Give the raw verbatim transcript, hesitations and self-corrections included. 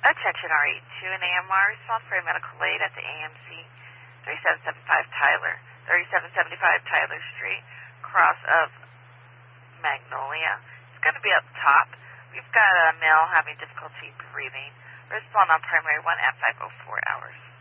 Attention R E two and A M R, response for a medical aid at the A M C, thirty-seven seventy-five Tyler, thirty-seven seventy-five Tyler Street, cross of Magnolia. It's going to be up top. We've got a male having difficulty breathing. Respond on primary one at five oh four hours.